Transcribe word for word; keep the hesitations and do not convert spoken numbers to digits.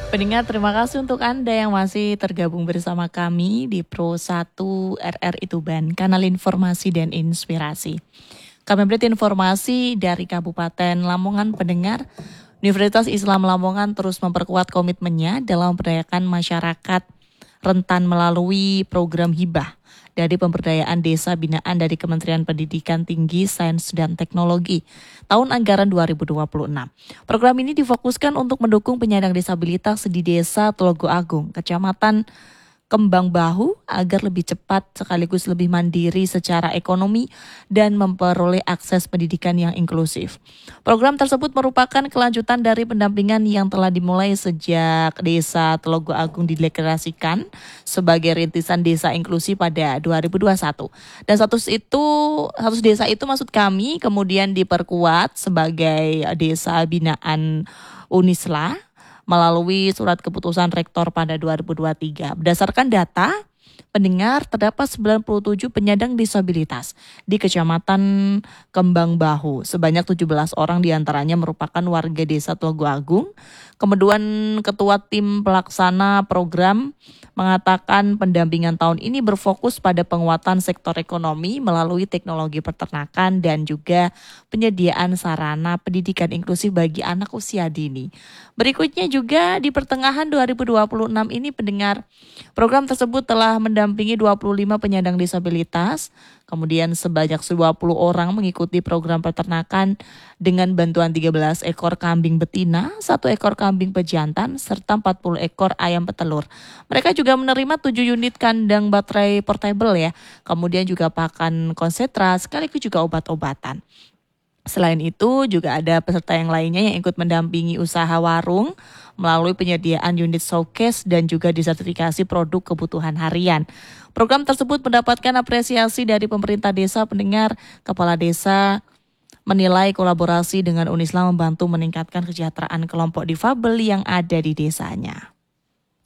Pendengar, terima kasih untuk Anda yang masih tergabung bersama kami di Pro satu R R I Tuban, kanal informasi dan inspirasi. Kami beri informasi dari Kabupaten Lamongan. Pendengar, Universitas Islam Lamongan terus memperkuat komitmennya dalam memberdayakan masyarakat rentan melalui program hibah dari pemberdayaan desa binaan dari Kementerian Pendidikan Tinggi, Sains dan Teknologi tahun anggaran dua ribu dua puluh enam. Program ini difokuskan untuk mendukung penyandang disabilitas di Desa Telogo Agung, Kecamatan Kembang Bahu agar lebih cepat sekaligus lebih mandiri secara ekonomi dan memperoleh akses pendidikan yang inklusif. Program tersebut merupakan kelanjutan dari pendampingan yang telah dimulai sejak Desa Telogo Agung dideklarasikan sebagai rintisan desa inklusi pada dua ribu dua puluh satu. Dan status itu, status desa itu maksud kami kemudian diperkuat sebagai desa binaan Unisla melalui surat keputusan rektor pada dua ribu dua puluh tiga. Berdasarkan data, pendengar, terdapat sembilan puluh tujuh penyandang disabilitas di Kecamatan Kembang Bahu. Sebanyak tujuh belas orang diantaranya merupakan warga Desa Telogo Agung. Kemudian Ketua Tim Pelaksana Program mengatakan pendampingan tahun ini berfokus pada penguatan sektor ekonomi melalui teknologi peternakan dan juga penyediaan sarana pendidikan inklusif bagi anak usia dini. Berikutnya juga di pertengahan dua ribu dua puluh enam ini, pendengar, program tersebut telah mendampingi dua puluh lima penyandang disabilitas. Kemudian sebanyak dua puluh orang mengikuti program peternakan dengan bantuan tiga belas ekor kambing betina, satu ekor kambing pejantan, serta empat puluh ekor ayam petelur. Mereka juga menerima tujuh unit kandang baterai portable ya, kemudian juga pakan konsentrat, sekaligus juga obat-obatan. Selain itu juga ada peserta yang lainnya yang ikut mendampingi usaha warung melalui penyediaan unit showcase dan juga disertifikasi produk kebutuhan harian. Program tersebut mendapatkan apresiasi dari pemerintah desa. Pendengar, kepala desa menilai kolaborasi dengan Unisla membantu meningkatkan kesejahteraan kelompok difabel yang ada di desanya.